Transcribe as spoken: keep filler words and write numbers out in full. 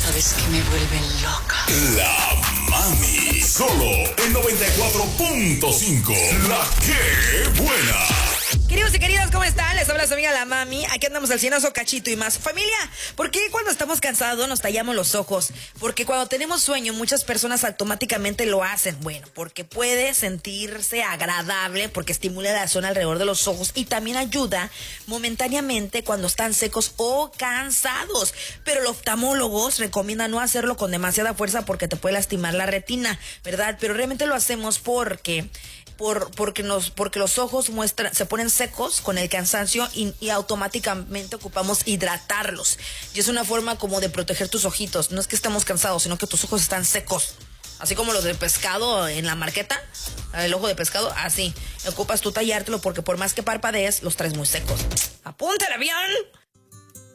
¿Sabes qué me vuelve loca? La Mami. Solo en noventa y cuatro punto cinco. La que buena. Queridos y queridas, ¿cómo están? Les habla su amiga La Mami. Aquí andamos al cienazo, cachito y más. Familia, ¿por qué cuando estamos cansados nos tallamos los ojos? Porque cuando tenemos sueño, muchas personas automáticamente lo hacen. Bueno, porque puede sentirse agradable, porque estimula la zona alrededor de los ojos y también ayuda momentáneamente cuando están secos o cansados. Pero los oftalmólogos recomiendan no hacerlo con demasiada fuerza porque te puede lastimar la retina, ¿verdad? Pero realmente lo hacemos porque... Por, porque nos porque los ojos muestran se ponen secos con el cansancio y, y automáticamente ocupamos hidratarlos. Y es una forma como de proteger tus ojitos. No es que estemos cansados, sino que tus ojos están secos. Así como los de pescado en la marqueta, el ojo de pescado, así. Ocupas tú tallártelo porque por más que parpadees, los traes muy secos. ¡Apúntale, avión!